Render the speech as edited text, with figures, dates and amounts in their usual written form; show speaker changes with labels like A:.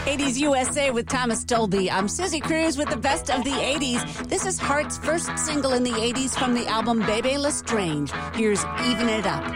A: 80s USA with Thomas Dolby. I'm Susie Cruz with the best of the 80s. This is Heart's first single in the 80s from the album Bebe Lestrange. Here's Even It Up.